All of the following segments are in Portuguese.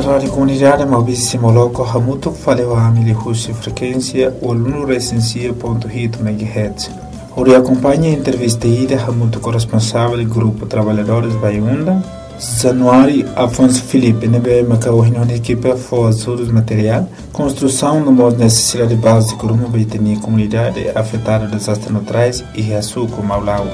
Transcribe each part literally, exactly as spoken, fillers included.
Rádio Comunidade Maurício Moloco Hamuto falou a milihussi frequência oluno recensia ponto oito megahertz. Ori acompanha a entrevista ida Hamuto corresponsável do grupo Trabalhadores Baiunda. Januário Afonso Felipe nebe macau reunião de equipe for ajudos material, construção no modo necessidade básica rumo baitani comunidade afetada desastres naturais e reaçuco Maulau.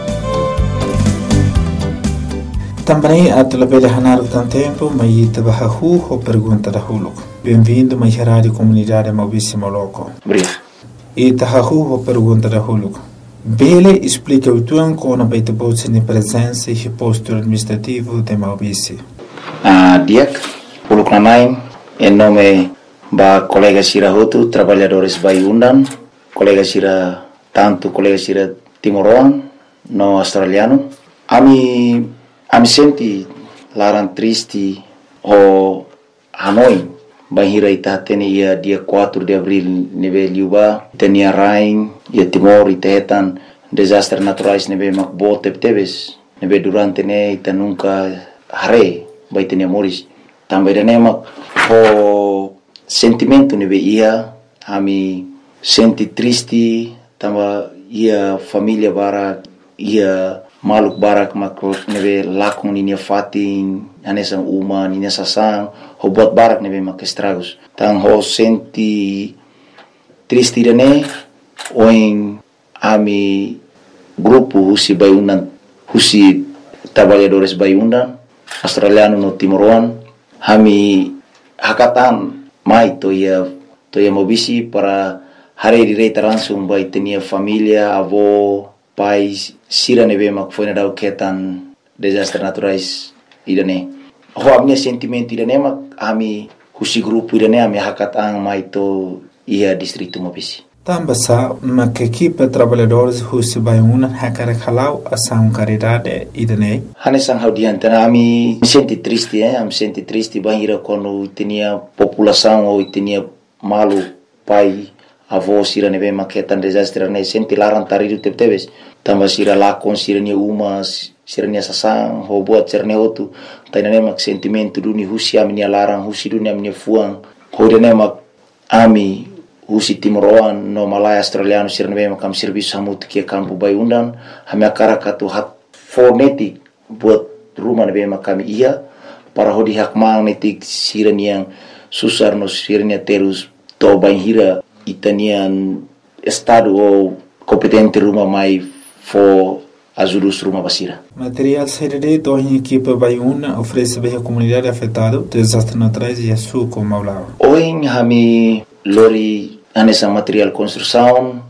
Também a telebele hanar tan tempo mai tabahu ou pergunta da huluco. Bem-vindo mai rádio comunidade Maurício Moloco. Obrigado. E tabahu ou pergunta da huluco. Bele explica o tuan com a baita bolsa de presença e posto administrativo de Maurício. Ah, Diak, huluco namai, em nome ba colega Sira Hotu, trabalhadores Baiundan, colega Sira tanto colega Sira Timoroan, no australiano. Ami Ami senti larang triste o Hanoi bahira ita tene ia dia quatro de abril neve liuba tenia rain ia Timor itetan desastres naturais neve makbo tebtebes neve durante ne ita nunca hare bai tenia moris também de nema o sentimento neve ia ami senti triste tamba ia família bara ia maluk barak makro nebe lakon ninia fatin anesa uma ninia sasang ho buat barak nebe mak estragos tang ho senti triste dane oin ami grupo husi Baiundan husi trabalhadores Baiundan australiano no Timoroan hami hakatan mai to ia to ia mobisi para hari direita langsung bai tenia família avó pais sira nebe mak foi na dau ketan desastres naturais idane ho amne sentimento idane mak ami husi grupo idane ami hakatang mai to ia distrito Mobisi tambasa mak equipe trabalhadores husi Baiundan hakara khalau asam caridade idane hanesang haudian tana ami senti triste eh am senti triste bahira quando tinha população ou tinha malu pai avó sira nebe mak ketan desastres ne senti larang taridu tebtebes tamba sira lakon sira nia uma sira nia sasang ho buat cerne hotu tainane mak sentimento duni husi ami nia larang husi dunia ami nia fuang ho dene mak ami husi Timoroan no Malaya australiano sira nebe mak am serviço hamut kia kampu Baiundan hami akara katu hat fonetik buat rumah nebe mak kami ia para hodi hak magnetik sira nia susar no sira nia terus to bainhira itanian estado ou competente rumah mai for ajudus rumah basira. Material C D D do a equipe Baiundan oferece bem a comunidade afetada desastres naturais e a sua como Maulau. Hoje hami lori anessa material construção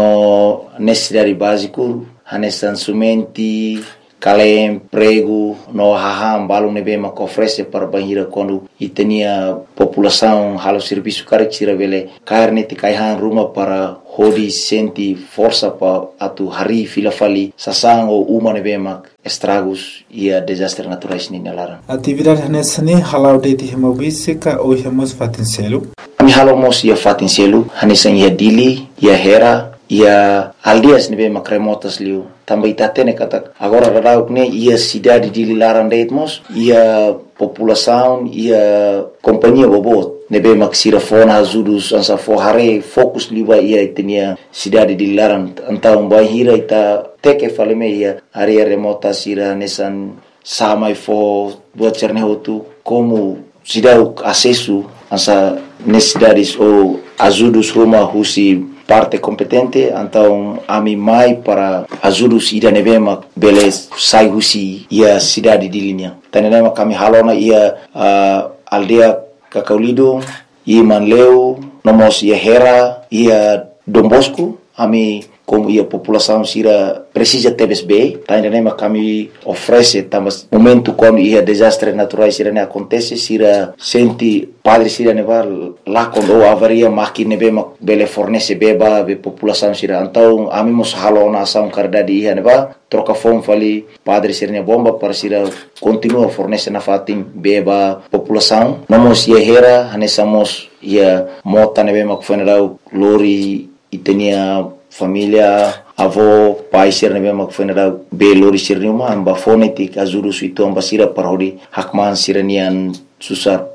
no necessidade básico anessa sumenti kalem prego no haham balung nebe mak oferece para bahira quando itania população halo serviço carexira vele carne te kaihan rumah para hodi senti força pa atu hari fila fali sasang o uma nebe mak estragos ia desastres naturais ni nalaran atividade nessa ne halau de ti Maurício ka o hemos fatincelo ami halo mos ia fatincelo hanesan ia dili ia hera ia aldias nebe mak remotas liu também tatene kata agora radau ne ia cidade de Lilaran deitmos ia população ia companhia bobot nebe maksira fona azudus ansa forhare fokus liba ia itenia cidade de Lilaran antau bahira ita teke faleme ia area remota sira nesan samai fo buat cerne hotu como cidade acesso ansa necessidades ou azudus rumah husi parte competente então ami mai para ajudus ida nebema beles sai husi ia cidade de linha tanema kami halona ia uh, aldea Kakaulido ia Manleu nomos ia Hera ia Dombosco ami como ia população sira precisa tebes bem tanema kami oferece tamas momento quando ia desastres naturais sira ne acontece sira senti padre sira neva lá quando avaria maki nebe bele fornece beba be população sira então amimos halona ação cardade ia neva troca fome fali padre sira ne bomba para sira continua fornece na fatin beba população nomos ia Hera hanesamos ia mota nebe mak funeral lori itenia família avó pai sir nebe mak funeral be lori sir numa amba fonetik azuru suito amba sira parodi hakman siranian susar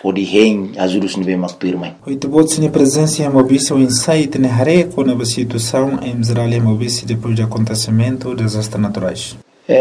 ou de rei ajudos nebe makpirmai. Oito bots ni presença em Mobice o insight ne hare com a situação em Israel e Mobice depois do acontecimento dos desastres naturais.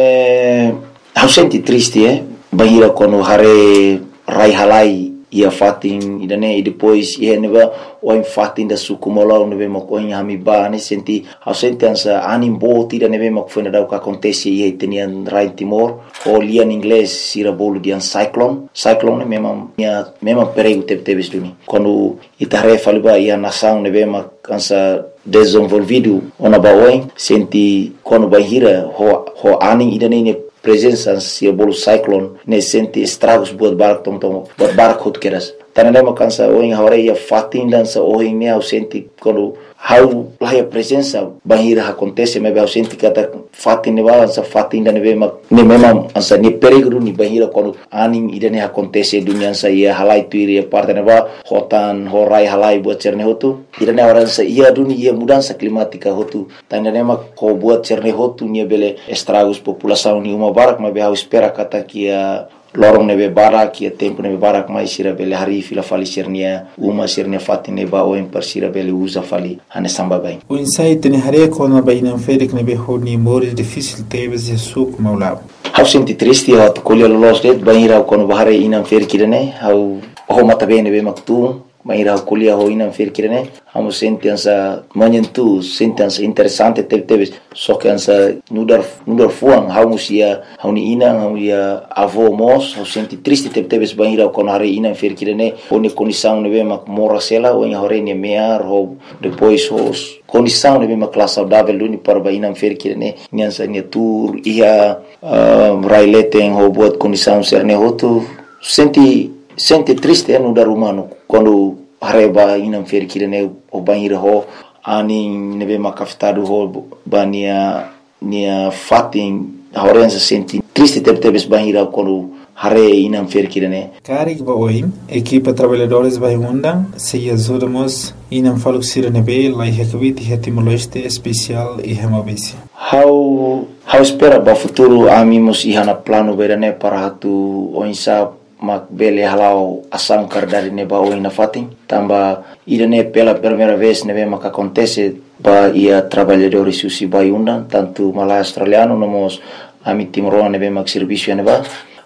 É, eu senti triste, é, bahira quando hare rai halai ia fatin idane e depois ia neba o em fatin da sukumola nebe makoin hamiba ne senti eu senti ansa anim bot ida nebe makfoi da o que acontece ia tenian rai Timor o lia em inglês sira bolo de an cyclone cyclone mesmo minha mesmo perigo teve teve duni quando itare faliba ia nação nebe makansa desenvolvido ona baoin senti quando bahira ho ho aning idane ne presença se bolo cyclone ne senti estragos buat barco tom tom buat barco hot keras tanema kansa o em hore ia fatin dança o em me senti quando how lá a presença bahira acontece me eu senti kata fatin ne balança fatin da ne ma ne mesmo ansa ne perigo ni bahira quando aning idane acontece dunia sa ia halai tuiri parte ne ba hotan horai halai buat cerne hotu idane orang sa ia dunia ia mudança climática hotu tanema ko buat cerne hotu ni bele estragos população ni uma barak ma eu espera kata kia lorong nebe barak ia tempo nebe barak mai sira bele hari fila fali sirnia uma sirnia fatin neba o em persira bele usa fali ane samba bem o insight ne hare com a baina ferik nebe honi mores difícil tebes e suco maulab eu senti triste eu colher los det baira quando bahare inam fer kirene eu ho mata bem nebe maktu Maira kuliah ho inam fer kirene amo sentença manhentu sentença interessante teve teve só que ansa nudar nudar fuang hausia hauni ina hauia avô mos eu senti triste teve teve banira con hare inam fer kirene oni condição nebe mak morasela o em hore ne mear ho depois os condição nebe mak classe saudável luni para bainam fer kirene nyansa ne tour ia raileten ho buat condição serne hotu senti sente triste no dar humano quando areba inam fer kirene o banheiro ho ani nebe makafitado ho bania nia fatin horenza senti triste tebe tebe banheiro quando hare inam fer kirene carig ba oi equipa trabalhadores vai undang se ajudamos inam faluk sirene lai hekvit hetimoloiste especial e hemabisi how how espera ba futuro amimos ihana plano berane para hatu oinsa mak bele halau asam kardari neba o ina fatin tamba idane pela primeira vez nebe mak acontece ba ia trabalhadores susi baiundan tanto malai australiano nomos ami timoro nebe mak serviço neba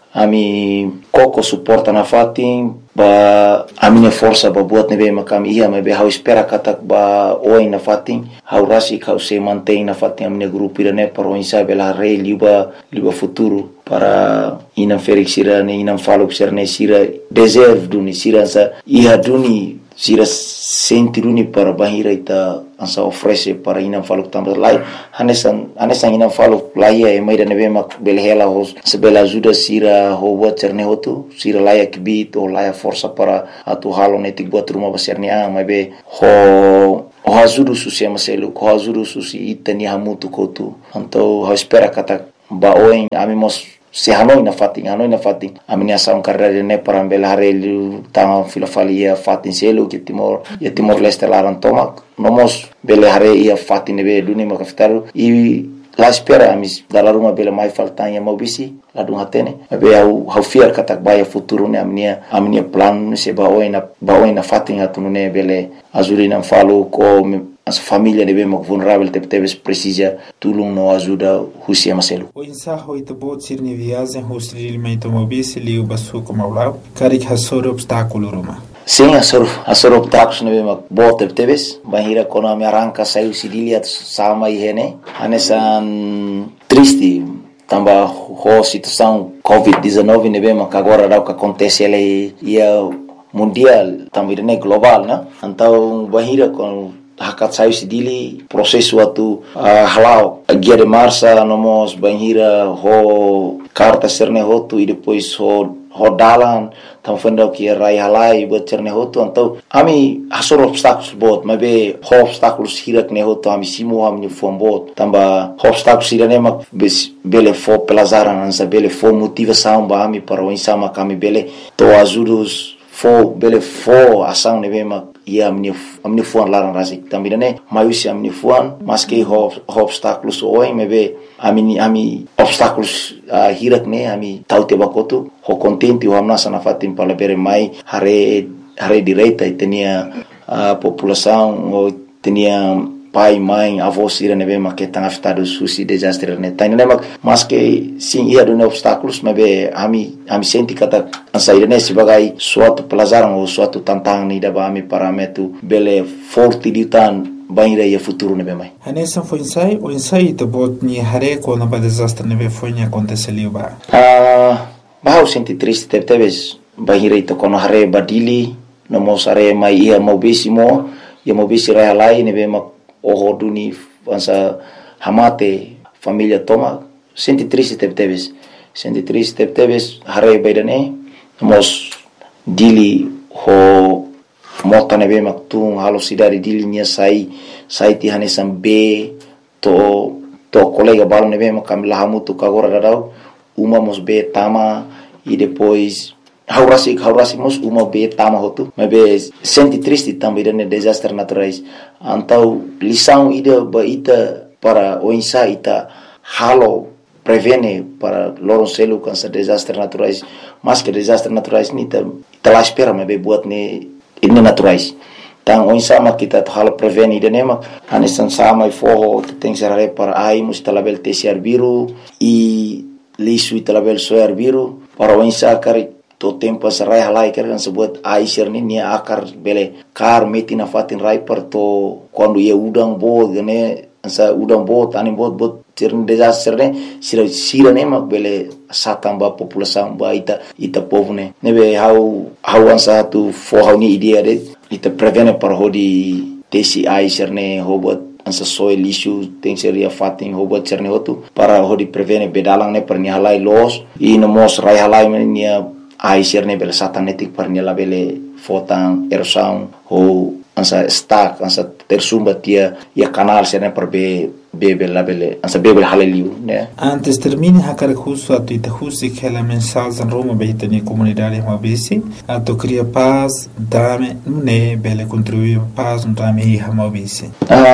ami koko suporta na fatin ba amine força ba buat nebe mak ami ia mebe hau espera katak ba o ina fatin hau rasi kau se mantém na fatin amine grupo idane para o insa bela rei liba liba futuro para inam ferik sira ne inam faluk sirne sira deserve duni sira sa iha duni sira senti duni para bahira ita ansa oferece para inam faluk tambah lai hanesan hanesan inam faluk lai e mai da nebe mak belhela hos sebela ajuda sira ho buat sirne hotu sira lai kibit o lai força para atu halo netik buat rumah basirne a mai be ho o ajuda susi amaselu ko ajuda susi itani hamutu kotu anto ho espera kata ba oin amimos se hanoi na fatin hanoi na fatin amnia saun carreira ne para bela harelu tanga filofalia fatin selo que timor e timor leste laran tomak nomos bela hare ia fatin be duni makaftaru e la espera amis dalar uma bela mai faltan ya mobisi la dun hatene be au hau fiar katak baya futuro ne amnia amnia plan se ba oina ba oina fatin atune bele azurina falo ko as família nebe mak vulnerável teve teve precisa tulung no ajuda husia maselu o insaho ito bot sirni viagem hostri mento mobisi liu basu como aula carik hasor obstáculo roma sim asor asor obstáculos nebe mak bot teve teve bahira kono me arranca saiu sidilia sama ihene anesan triste tamba ho situação covid dezenove nebe mak agora dá o que acontece ele ia mundial também né global né então bahira com hakat sayu sidili prosesu atu uh, halau guia de marcha nomos banhira ho carta serne hotu e depois ho ho dalan tam fenda que rai halai buat serne hotu então ami asor obstáculos bot mabe ho obstáculos hirak ne hotu ami simo ami fom bot tamba obstáculos irane mak bele fo pelazaran ansa bele fo motivação ba ami para o insama kami bele to ajudos fo bele fo ação nebe mak ia amin'ny amin'ny foan laran raha tambina ne maiusi amin'ny foan maske obstáculos oi mebe ami ami obstáculos uh, hirak ne ami taute bakotu ho contente o amna sana fatim palabere mai hare hare direita tenia a população o tenia pai mãe avós ira nebe maketang afetado susi desastre ne tani ne mas que sim ia do obstáculos mebe ami ami senti kata ansaira ne sebagai suatu pelajaran ou suatu tantang ni daba ami parametu bele forte ditan banira ia futuro nebe mai anessa foi ensaio o ensaio to bot ni hare ko na ba desastre nebe foi ni aconteceu ba ah bah senti triste teve teves banira to kono hare badili no mosare mai ia mobisimo ia mobisi realai nebe mak o duni ansa hamate família toma senti triste teve teves senti triste teve teves hare baidane mos dili ho mota nebe mak tung halo sidari dili nia sai sai ti hanesam be to to colega balo nebe mak kamila hamutu kagora dadau uma mos be tama e depois haurasi haurasi mos uma be tama hotu mebe senti triste também de desastre naturais antau lição ida baita para o insa ita halo prevene para loron selu cansa desastre naturais mas que desastre naturais ni ta ta espera mebe buat ne ini naturais tang o insa ma kita halo prevene ida nema anesan sama i forro tem serare para ai mustalabel tesiar biru e lisu italabel soar biru para o insa kari to tempo sarai halai kan sebut aisir ni nia akar bele kar meti na fatin rai per to quando ia udang bo gane ansa udang bo tani bot bot tirn desastre ne sira sira ne mak bele satamba população ba ita ita povo ne nebe how how ansa tu for how ni idea de ita prevene par hodi tesi aisir ne hobot ansa soil issue tem seria fatin hobot cerne hotu para hodi prevene bedalang ne per ni halai los i no mos rai halai nia aisir ne bele satanetik par ni la bele fotan erosão ou ansa stack ansa tersumba tia ia canal serne per be bebe la bele ansa bebe haleliu né antes termine hakar justo a tu justi que la mensagem en Roma beita ni comunidade mabisi a to cria paz dame ne bele contribuir paz no dame hi mabisi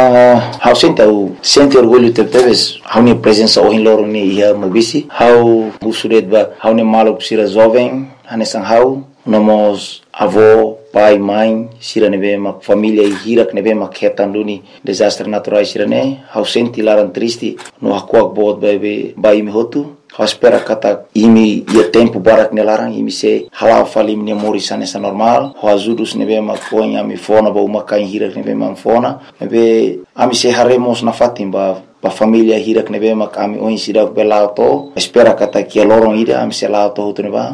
ah how sente o sente orgulho te teves how ni presença o in loro ni hi mabisi how busuret ba how ni malo sira jovem hanesan how nomos avô pai mãe sira nebe ma família e hirak nebe ma ketanduni desastre naturais sira ne how senti laran triste no hakuak bot bebe bai mi hotu how espera kata imi ia tempo barak ne laran imi se hala fali mi morisa nessa normal how azudus nebe ma ponha mi fona ba uma kai hirak nebe ma fona nebe ami se haremos na fatimba pa família hirak nebe ma kami oin sira belauto espera kata kia lorong ida ami se lauto hotu neba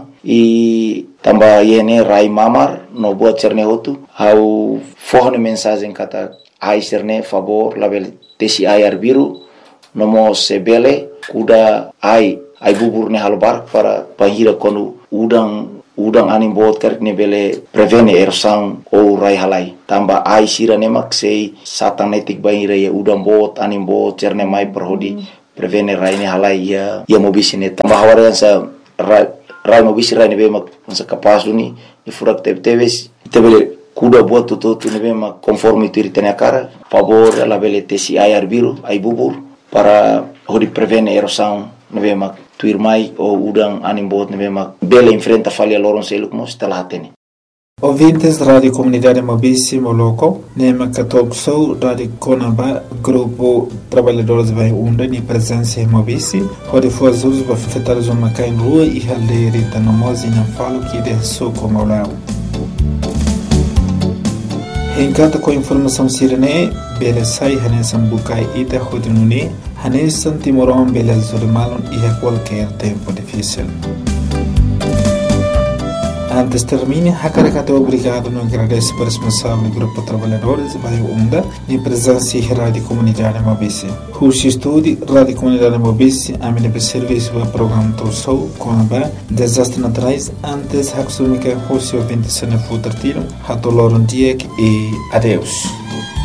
e tamba yene rai mamar no buat cerne hotu how forne mensagem kata ai cerne favor label tesi ai arbiru nomo sebele kuda ai ai bubur ne halbar para pahira konu udang udang anim bot karik ne bele prevene erosão ou rai halai tamba ai sira ne maksei satanetik bahira ya udang bot anim bot cerne mai perhodi prevene rai ne halai ya ya mobisine tamba hawarian sa rai rai mobisi rai ne be mak sa kapas duni e furak teve teves tebele kuda buat tutu tu ne be mak conforme tu ritene cara favor la bele tesi ai arbiru ai bubur para hodi prevene erosão ne be mak tuir mai o udang anim bot ne be mak bele enfrenta falha loron seluk mos talatene ouvintes Rádio Comunidade Mabisi Moloko, Nema Católico Sou, Rádio Conaba, Grupo Trabalhadores Vai Unda, ni presença em Mabisi, onde foi as usos para afetar os homens em rua e aldeia Rita Nomosi e não falo que de sou como lá. Em cada com informação sirene, bela sai hanesan bukai ita hodinuni, hanesan timoron bela zulmalon e a qualquer tempo difícil. Antes termine, Hakarakato obrigado no agradece por responsável Grupo Trabalhadores Vai Unda e presença em Rádio Comunidade Mabisi. Rushi Estúdio, Rádio Comunidade Mabisi, a minha serviço do programa Torsou, com a desastre naturais, antes Haksumika Rushi ouvinte se não for tiro, Hatoloron Diek e adeus.